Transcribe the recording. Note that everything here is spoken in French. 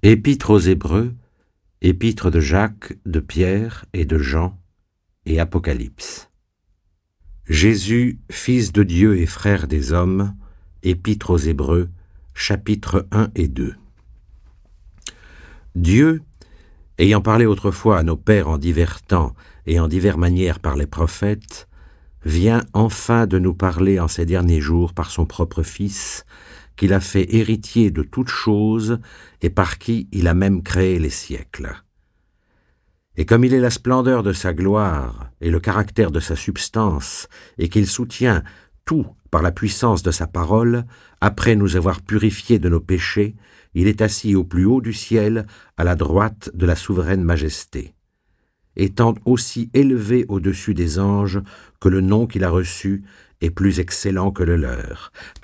Épître aux Hébreux, épître de Jacques, de Pierre et de Jean, et Apocalypse. Jésus, Fils de Dieu et frère des hommes, épître aux Hébreux, chapitres 1 et 2. Dieu, ayant parlé autrefois à nos pères en divers temps et en diverses manières par les prophètes, vient enfin de nous parler en ces derniers jours par son propre Fils, qu'il a fait héritier de toutes choses et par qui il a même créé les siècles. Et comme il est la splendeur de sa gloire et le caractère de sa substance, et qu'il soutient tout par la puissance de sa parole, après nous avoir purifiés de nos péchés, il est assis au plus haut du ciel, à la droite de la souveraine majesté. Étant aussi élevé au-dessus des anges que le nom qu'il a reçu est plus excellent que le leur,